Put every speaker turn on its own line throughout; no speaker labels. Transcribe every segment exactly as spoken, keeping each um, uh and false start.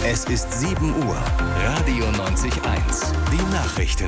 Es ist sieben Uhr. Radio neunzig Komma eins. Die Nachrichten.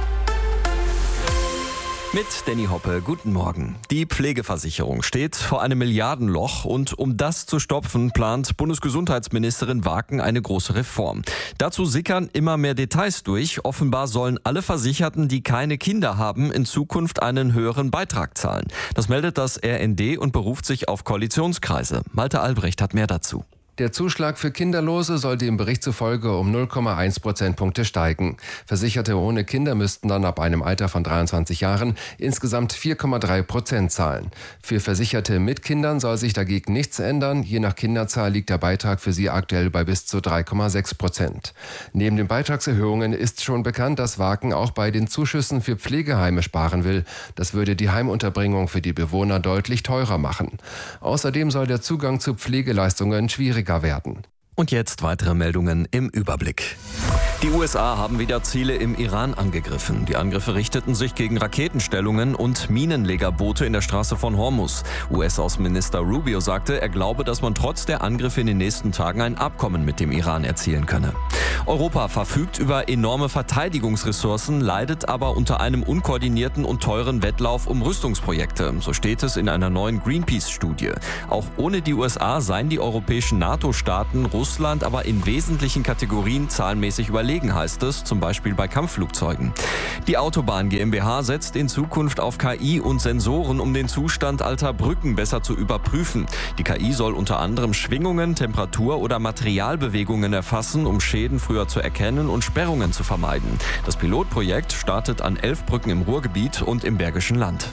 Mit Danny Hoppe, guten Morgen. Die Pflegeversicherung steht vor einem Milliardenloch und um das zu stopfen, plant Bundesgesundheitsministerin Waken eine große Reform. Dazu sickern immer mehr Details durch. Offenbar sollen alle Versicherten, die keine Kinder haben, in Zukunft einen höheren Beitrag zahlen. Das meldet das R N D und beruft sich auf Koalitionskreise. Malte Albrecht hat mehr dazu.
Der Zuschlag für Kinderlose soll dem Bericht zufolge um null Komma eins Prozentpunkte steigen. Versicherte ohne Kinder müssten dann ab einem Alter von dreiundzwanzig Jahren insgesamt vier Komma drei Prozent zahlen. Für Versicherte mit Kindern soll sich dagegen nichts ändern. Je nach Kinderzahl liegt der Beitrag für sie aktuell bei bis zu drei Komma sechs Prozent. Neben den Beitragserhöhungen ist schon bekannt, dass Waken auch bei den Zuschüssen für Pflegeheime sparen will. Das würde die Heimunterbringung für die Bewohner deutlich teurer machen. Außerdem soll der Zugang zu Pflegeleistungen schwieriger werden.
Und jetzt weitere Meldungen im Überblick. Die U S A haben wieder Ziele im Iran angegriffen. Die Angriffe richteten sich gegen Raketenstellungen und Minenlegerboote in der Straße von Hormuz. U S-Außenminister Rubio sagte, er glaube, dass man trotz der Angriffe in den nächsten Tagen ein Abkommen mit dem Iran erzielen könne. Europa verfügt über enorme Verteidigungsressourcen, leidet aber unter einem unkoordinierten und teuren Wettlauf um Rüstungsprojekte. So steht es in einer neuen Greenpeace-Studie. Auch ohne die U S A seien die europäischen NATO-Staaten Russland aber in wesentlichen Kategorien zahlenmäßig überlegen, heißt es, zum Beispiel bei Kampfflugzeugen. Die Autobahn GmbH setzt in Zukunft auf K I und Sensoren, um den Zustand alter Brücken besser zu überprüfen. Die K I soll unter anderem Schwingungen, Temperatur oder Materialbewegungen erfassen, um Schäden früher zu erkennen und Sperrungen zu vermeiden. Das Pilotprojekt startet an elf Brücken im Ruhrgebiet und im Bergischen Land.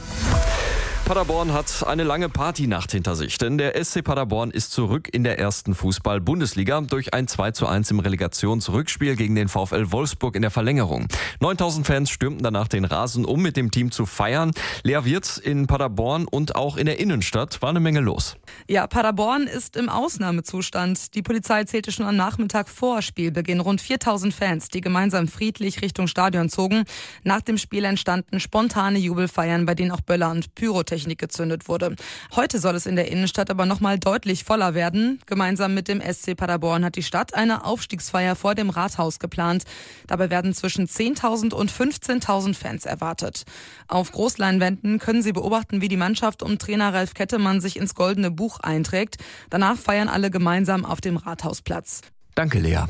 Paderborn hat eine lange Partynacht hinter sich, denn der S C Paderborn ist zurück in der ersten Fußball-Bundesliga durch ein zwei zu eins im Relegationsrückspiel gegen den VfL Wolfsburg in der Verlängerung. neuntausend Fans stürmten danach den Rasen, um mit dem Team zu feiern. Lea Wirtz, in Paderborn und auch in der Innenstadt war eine Menge los.
Ja, Paderborn ist im Ausnahmezustand. Die Polizei zählte schon am Nachmittag vor Spielbeginn rund viertausend Fans, die gemeinsam friedlich Richtung Stadion zogen. Nach dem Spiel entstanden spontane Jubelfeiern, bei denen auch Böller und Pyrotechnik gezündet wurde. Heute soll es in der Innenstadt aber nochmal deutlich voller werden. Gemeinsam mit dem S C Paderborn hat die Stadt eine Aufstiegsfeier vor dem Rathaus geplant. Dabei werden zwischen zehntausend und fünfzehntausend Fans erwartet. Auf Großleinwänden können Sie beobachten, wie die Mannschaft um Trainer Ralf Kettemann sich ins Goldene Buch einträgt. Danach feiern alle gemeinsam auf dem Rathausplatz.
Danke, Lea.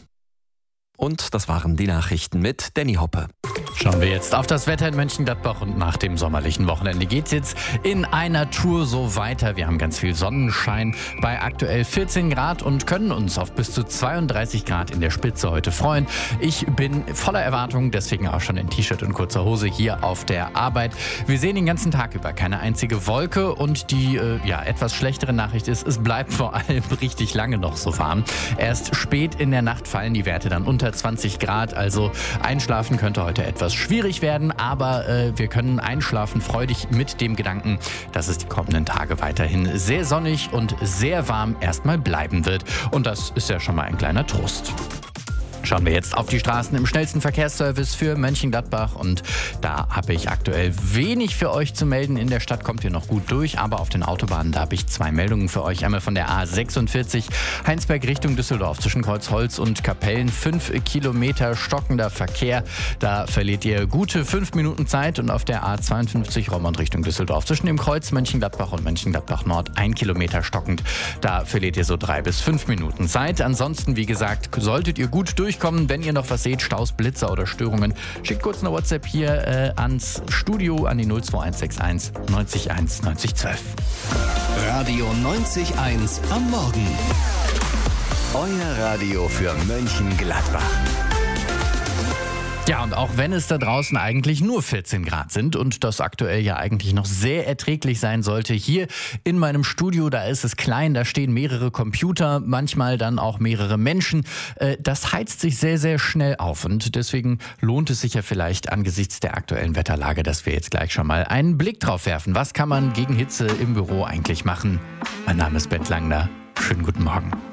Und das waren die Nachrichten mit Danny Hoppe.
Schauen wir jetzt auf das Wetter in Mönchengladbach und nach dem sommerlichen Wochenende geht's jetzt in einer Tour so weiter. Wir haben ganz viel Sonnenschein bei aktuell vierzehn Grad und können uns auf bis zu zweiunddreißig Grad in der Spitze heute freuen. Ich bin voller Erwartungen, deswegen auch schon in T-Shirt und kurzer Hose hier auf der Arbeit. Wir sehen den ganzen Tag über keine einzige Wolke und die äh, ja, etwas schlechtere Nachricht ist, es bleibt vor allem richtig lange noch so warm. Erst spät in der Nacht fallen die Werte dann unter zwanzig Grad, also einschlafen könnte heute etwas schwierig werden, aber äh, wir können einschlafen freudig mit dem Gedanken, dass es die kommenden Tage weiterhin sehr sonnig und sehr warm erstmal bleiben wird. Und das ist ja schon mal ein kleiner Trost. Schauen wir jetzt auf die Straßen im schnellsten Verkehrsservice für Mönchengladbach und da habe ich aktuell wenig für euch zu melden. In der Stadt kommt ihr noch gut durch, aber auf den Autobahnen, da habe ich zwei Meldungen für euch. Einmal von der A sechsundvierzig Heinsberg Richtung Düsseldorf zwischen Kreuzholz und Kapellen. Fünf Kilometer stockender Verkehr, da verliert ihr gute fünf Minuten Zeit und auf der A zweiundfünfzig Roermond Richtung Düsseldorf zwischen dem Kreuz Mönchengladbach und Mönchengladbach Nord ein Kilometer stockend. Da verliert ihr so drei bis fünf Minuten Zeit. Ansonsten, wie gesagt, solltet ihr gut durch Kommen. Wenn ihr noch was seht, Staus, Blitzer oder Störungen, schickt kurz eine WhatsApp hier äh, ans Studio an die null zwei eins sechs eins neunzig eins neunzig zwölf.
Radio neunzig Komma eins am Morgen. Euer Radio für Mönchengladbach.
Ja, und auch wenn es da draußen eigentlich nur vierzehn Grad sind und das aktuell ja eigentlich noch sehr erträglich sein sollte, hier in meinem Studio, da ist es klein, da stehen mehrere Computer, manchmal dann auch mehrere Menschen. Das heizt sich sehr, sehr schnell auf und deswegen lohnt es sich ja vielleicht angesichts der aktuellen Wetterlage, dass wir jetzt gleich schon mal einen Blick drauf werfen. Was kann man gegen Hitze im Büro eigentlich machen? Mein Name ist Bent Langner. Schönen guten Morgen.